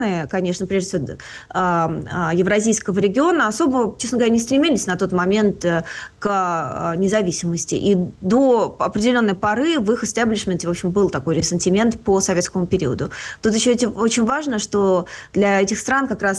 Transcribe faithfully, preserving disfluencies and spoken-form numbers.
конечно, прежде всего, евразийского региона, особо, честно говоря, не стремились на тот момент к независимости. И до определенной поры в их истеблишменте, в общем, был такой ресентимент по советскому периоду. Тут еще очень важно, что для этих стран как раз